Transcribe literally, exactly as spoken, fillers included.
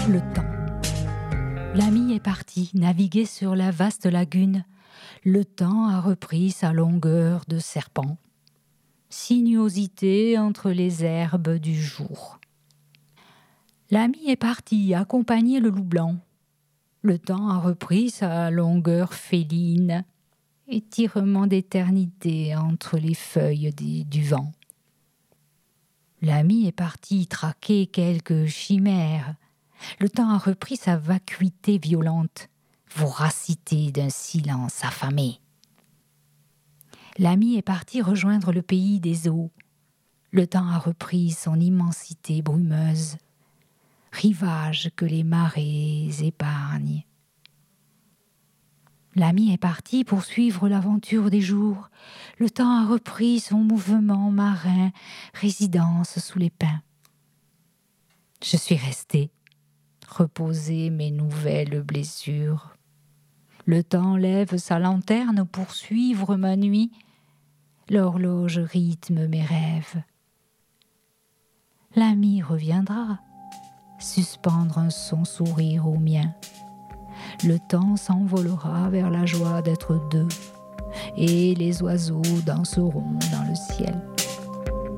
Le temps. L'ami est parti naviguer sur la vaste lagune. Le temps a repris sa longueur de serpent. Sinuosité entre les herbes du jour. L'ami est parti accompagner le loup blanc. Le temps a repris sa longueur féline. Étirement d'éternité entre les feuilles des, du vent. L'ami est parti traquer quelques chimères. Le temps a repris sa vacuité violente, voracité d'un silence affamé. L'ami est parti rejoindre le pays des eaux. Le temps a repris son immensité brumeuse, rivage que les marées épargnent. L'ami est parti poursuivre l'aventure des jours. Le temps a repris son mouvement marin, résidence sous les pins. Je suis restée, reposer mes nouvelles blessures. Le temps lève sa lanterne pour suivre ma nuit. L'horloge rythme mes rêves. L'ami reviendra, suspendre un son sourire au mien. Le temps s'envolera vers la joie d'être deux, et les oiseaux danseront dans le ciel.